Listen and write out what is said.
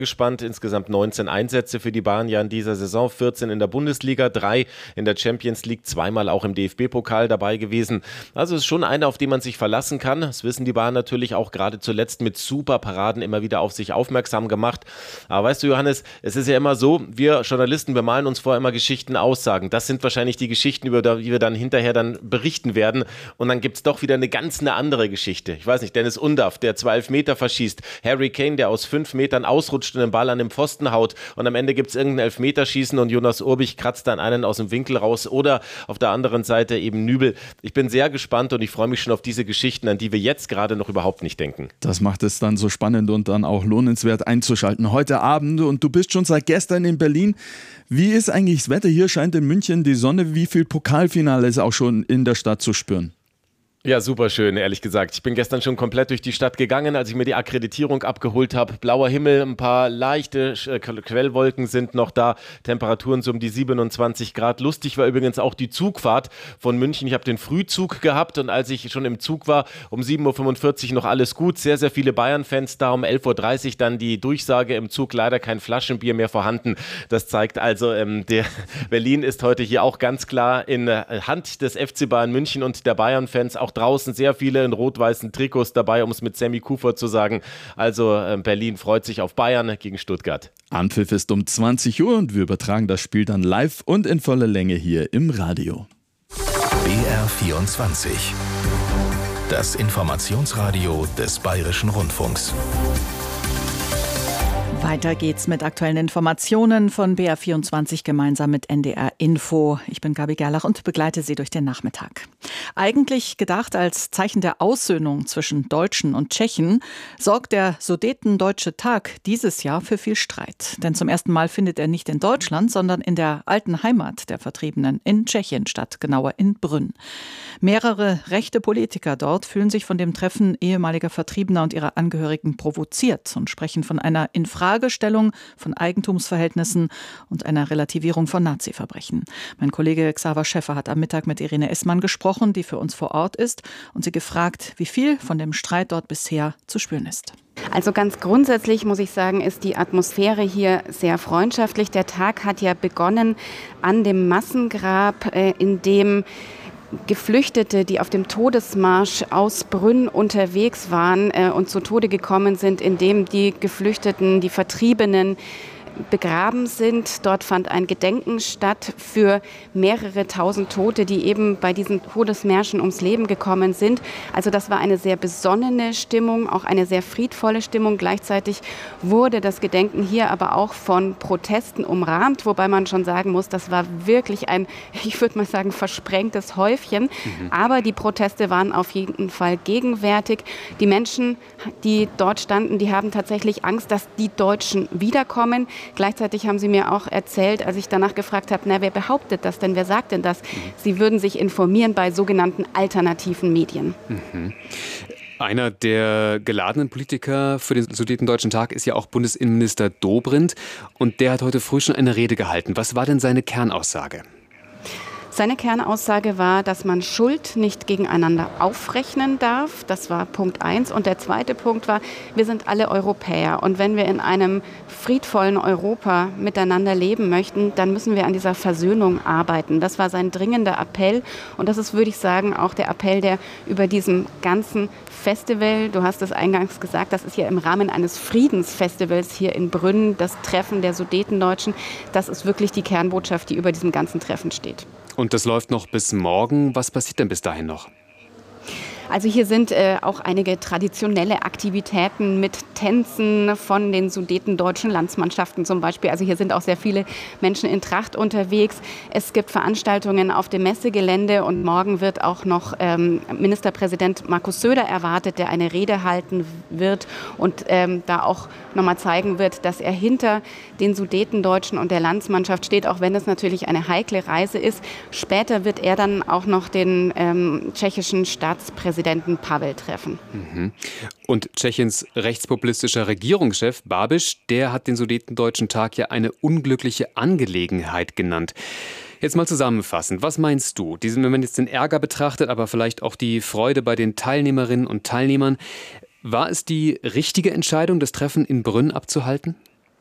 Gespannt. Insgesamt 19 Einsätze für die Bayern ja in dieser Saison, 14 in der Bundesliga, 3 in der Champions League, zweimal auch im DFB-Pokal dabei gewesen. Also es ist schon einer, auf den man sich verlassen kann. Das wissen die Bayern natürlich auch gerade zuletzt mit super Paraden immer wieder auf sich aufmerksam gemacht. Aber weißt du, Johannes, es ist ja immer so, wir Journalisten, wir malen uns vorher immer Geschichten, Aussagen. Das sind wahrscheinlich die Geschichten, über die wir dann hinterher dann berichten werden. Und dann gibt es doch wieder eine andere Geschichte. Ich weiß nicht, Dennis Undaff, der 2 Elfmeter verschießt. Harry Kane, der aus 5 Metern ausrutscht und den Ball an den Pfosten haut. Und am Ende gibt es irgendein Elfmeterschießen und Jonas Urbich kratzt dann einen aus dem Winkel raus. Oder auf der anderen Seite eben Nübel. Ich bin sehr gespannt und ich freue mich schon auf diese Geschichten, an die wir jetzt gerade noch überhaupt nicht denken. Das macht es dann so spannend und dann auch lohnenswert einzuschalten heute Abend. Und du bist schon seit gestern in Berlin. Wie ist eigentlich das Wetter? Hier scheint in München die Sonne. Wie viel Pokalfinale ist auch schon in der Stadt zu spüren? Ja, super schön, ehrlich gesagt. Ich bin gestern schon komplett durch die Stadt gegangen, als ich mir die Akkreditierung abgeholt habe. Blauer Himmel, ein paar leichte Quellwolken sind noch da, Temperaturen so um die 27 Grad. Lustig war übrigens auch die Zugfahrt von München. Ich habe den Frühzug gehabt und als ich schon im Zug war, um 7.45 Uhr noch alles gut. Sehr, sehr viele Bayern-Fans da. Um 11.30 Uhr dann die Durchsage im Zug, leider kein Flaschenbier mehr vorhanden. Das zeigt also, der Berlin ist heute hier auch ganz klar in Hand des FC Bayern München und der Bayern-Fans. Auch draußen sehr viele in rot-weißen Trikots dabei, um es mit Sammy Kufer zu sagen. Also Berlin freut sich auf Bayern gegen Stuttgart. Anpfiff ist um 20 Uhr und wir übertragen das Spiel dann live und in voller Länge hier im Radio. BR24. Das Informationsradio des Bayerischen Rundfunks. Weiter geht's mit aktuellen Informationen von BR24 gemeinsam mit NDR Info. Ich bin Gabi Gerlach und begleite Sie durch den Nachmittag. Eigentlich gedacht als Zeichen der Aussöhnung zwischen Deutschen und Tschechen, sorgt der Sudetendeutsche Tag dieses Jahr für viel Streit. Denn zum ersten Mal findet er nicht in Deutschland, sondern in der alten Heimat der Vertriebenen in Tschechien statt, genauer in Brünn. Mehrere rechte Politiker dort fühlen sich von dem Treffen ehemaliger Vertriebener und ihrer Angehörigen provoziert und sprechen von einer Infragestellung von Eigentumsverhältnissen und einer Relativierung von Nazi-Verbrechen. Mein Kollege Xaver Schäffer hat am Mittag mit Irene Essmann gesprochen, die für uns vor Ort ist, und sie gefragt, wie viel von dem Streit dort bisher zu spüren ist. Also ganz grundsätzlich muss ich sagen, ist die Atmosphäre hier sehr freundschaftlich. Der Tag hat ja begonnen an dem Massengrab, in dem Geflüchtete, die auf dem Todesmarsch aus Brünn unterwegs waren und zu Tode gekommen sind, in dem die Geflüchteten, die Vertriebenen begraben sind. Dort fand ein Gedenken statt für mehrere tausend Tote, die eben bei diesen Todesmärschen ums Leben gekommen sind. Also das war eine sehr besonnene Stimmung, auch eine sehr friedvolle Stimmung. Gleichzeitig wurde das Gedenken hier aber auch von Protesten umrahmt, wobei man schon sagen muss, das war wirklich ein, ich würde mal sagen, versprengtes Häufchen. Aber die Proteste waren auf jeden Fall gegenwärtig. Die Menschen, die dort standen, die haben tatsächlich Angst, dass die Deutschen wiederkommen. Gleichzeitig haben sie mir auch erzählt, als ich danach gefragt habe, wer behauptet das denn, wer sagt denn das? Sie würden sich informieren bei sogenannten alternativen Medien. Einer der geladenen Politiker für den Sudetendeutschen Tag ist ja auch Bundesinnenminister Dobrindt. Und der hat heute früh schon eine Rede gehalten. Was war denn seine Kernaussage? Seine Kernaussage war, dass man Schuld nicht gegeneinander aufrechnen darf. Das war Punkt 1. Und der zweite Punkt war, wir sind alle Europäer. Und wenn wir in einem friedvollen Europa miteinander leben möchten, dann müssen wir an dieser Versöhnung arbeiten. Das war sein dringender Appell. Und das ist, würde ich sagen, auch der Appell, der über diesem ganzen Festival, du hast es eingangs gesagt, das ist ja im Rahmen eines Friedensfestivals hier in Brünn, das Treffen der Sudetendeutschen. Das ist wirklich die Kernbotschaft, die über diesem ganzen Treffen steht. Und das läuft noch bis morgen. Was passiert denn bis dahin noch? Also hier sind auch einige traditionelle Aktivitäten mit Tänzen von den sudetendeutschen Landsmannschaften zum Beispiel. Also hier sind auch sehr viele Menschen in Tracht unterwegs. Es gibt Veranstaltungen auf dem Messegelände und morgen wird auch noch Ministerpräsident Markus Söder erwartet, der eine Rede halten wird und da auch nochmal zeigen wird, dass er hinter den Sudetendeutschen und der Landsmannschaft steht, auch wenn es natürlich eine heikle Reise ist. Später wird er dann auch noch den tschechischen Staatspräsidenten Pavel treffen. Und Tschechiens rechtspopulistischer Regierungschef Babiš, der hat den Sudetendeutschen Tag ja eine unglückliche Angelegenheit genannt. Jetzt mal zusammenfassend, was meinst du? Wenn man jetzt den Ärger betrachtet, aber vielleicht auch die Freude bei den Teilnehmerinnen und Teilnehmern, war es die richtige Entscheidung, das Treffen in Brünn abzuhalten?